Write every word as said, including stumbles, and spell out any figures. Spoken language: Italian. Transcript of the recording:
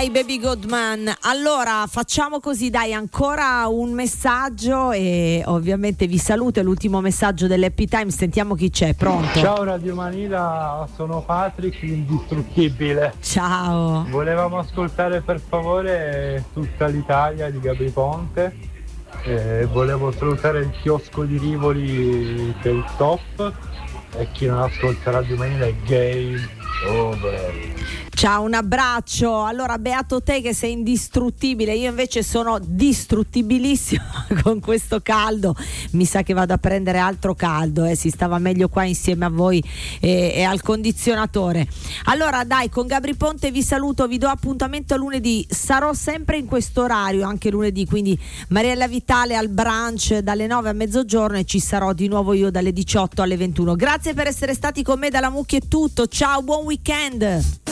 My Baby Goodman. Allora facciamo così, dai, ancora un messaggio e ovviamente vi saluto, è l'ultimo messaggio dell'Happy Time, sentiamo chi c'è. Pronto? Ciao Radio Manila, sono Patrick, l'indistruttibile. Ciao. Volevamo ascoltare per favore Tutta l'Italia di Gabry Ponte. Eh, volevo salutare il chiosco di Rivoli del top e chi non ascolta Radio Manila è game over. Ciao, un abbraccio. Allora, beato te che sei indistruttibile, io invece sono distruttibilissimo con questo caldo. Mi sa che vado a prendere altro caldo, eh. Si stava meglio qua insieme a voi e, e al condizionatore. Allora dai, con Gabry Ponte vi saluto, vi do appuntamento lunedì, sarò sempre in questo orario anche lunedì, quindi Mariella Vitale al brunch dalle nove a mezzogiorno e ci sarò di nuovo io dalle diciotto alle ventuno. Grazie per essere stati con me, dalla Mucchia è tutto, ciao, buon weekend.